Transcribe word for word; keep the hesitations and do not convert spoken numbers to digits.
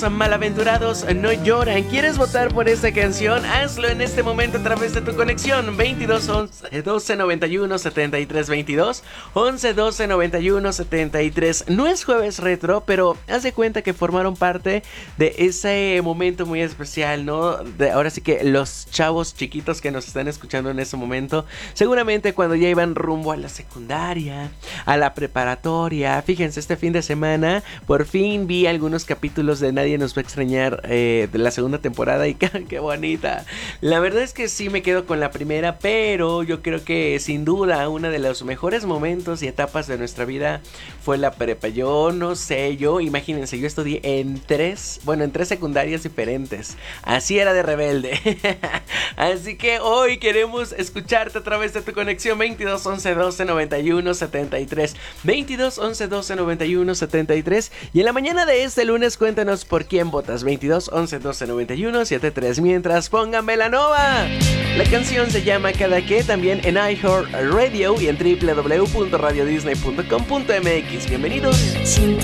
Malaventurados no lloran. ¿Quieres votar por esta canción? Hazlo en este momento a través de tu conexión veintidós once doce noventa y uno setenta y tres veintidós once doce noventa y uno setenta y tres. No es jueves retro, pero haz de cuenta que formaron parte de ese momento muy especial, ¿no? De, ahora sí que los chavos chiquitos que nos están escuchando en ese momento, seguramente cuando ya iban rumbo a la secundaria, a la preparatoria. Fíjense, este fin de semana por fin vi algunos capítulos de Nadie nos va a extrañar, eh, de la segunda temporada, y qué, qué bonita. La verdad es que sí me quedo con la primera, pero yo creo que sin duda uno de los mejores momentos y etapas de nuestra vida fue la prepa. Yo no sé, yo imagínense, yo estudié en tres, bueno, en tres secundarias diferentes. Así era de rebelde. Así que hoy queremos escucharte a través de tu conexión veintidós once doce noventa y uno setenta y tres, veintidós once doce noventa y uno setenta y tres. Y en la mañana de este lunes cuéntanos por quién votas. Veintidós once doce noventa y uno setenta y tres. Mientras pongan Belanova. La canción se llama Cada Que, también en iHeartRadio y en doble u doble u doble u punto radio disney punto com punto m x. Bienvenidos.